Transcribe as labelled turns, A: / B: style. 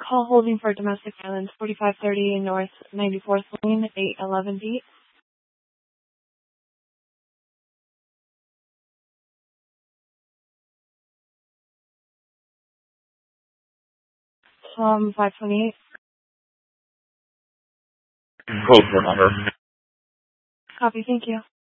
A: Call holding for domestic violence, 4530 North 94th Lane, 811 Beat. 528.
B: Code for number.
A: Copy, thank you.